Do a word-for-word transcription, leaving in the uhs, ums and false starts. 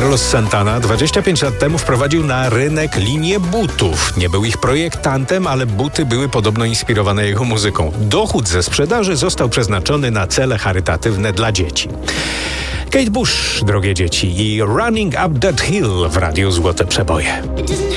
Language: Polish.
Carlos Santana dwadzieścia pięć lat temu wprowadził na rynek linię butów. Nie był ich projektantem, ale buty były podobno inspirowane jego muzyką. Dochód ze sprzedaży został przeznaczony na cele charytatywne dla dzieci. Kate Bush, drogie dzieci, i Running Up That Hill w Radiu Złote Przeboje.